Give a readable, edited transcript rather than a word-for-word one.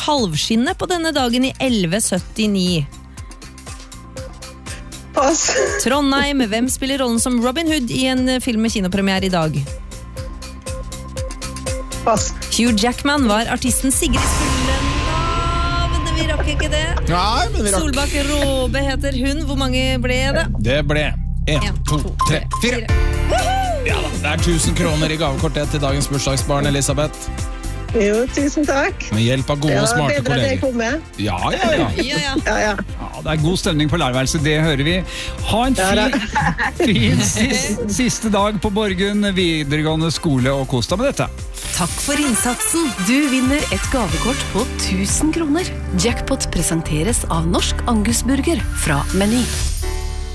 halvskinnet på denne dagen i 1179? Pass. Trondheim, hvem spiller rollen som Robin Hood i en film med kinopremiere i dag? Pass. Hugh Jackman var artisten Sigrid Skulle navn, vi rakk ikke det. Nei, men vi rakk. Solbakke Råbe heter hun, hvor mange ble det? Det ble 1, 2, 3, 4. Ja da, det 1000 kroner i gavekortet til dagens bursdagsbarn, Elisabeth. Jo, tusen takk. Med hjelp av gode og smarte bedre at jeg kolleger. kom med. Ja. Ja. Ja, det god stemning på lærerværelset, det hører vi. Ha en fin siste dag på Borgund videregående skole, og kos deg med dette. Takk for innsatsen. Du vinner et gavekort på 1000 kroner. Jackpot presenteres av Norsk Angusburger fra Meny.